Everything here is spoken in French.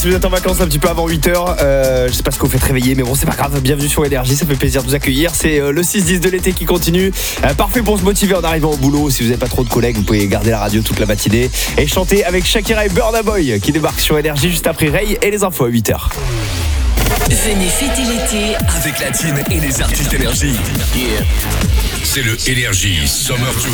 Si vous êtes en vacances un petit peu avant 8h, je sais pas ce que vous faites réveiller, mais bon, c'est pas grave. Bienvenue sur Énergie, ça fait plaisir de vous accueillir. C'est le 6-10 de l'été qui continue. Parfait pour se motiver en arrivant au boulot. Si vous n'avez pas trop de collègues, vous pouvez garder la radio toute la matinée et chanter avec Shakira et Burna Boy qui débarquent sur Énergie juste après Ray et les infos à 8h. Venez fêter l'été avec la team et les artistes Énergie. C'est le Énergie Summer Tour.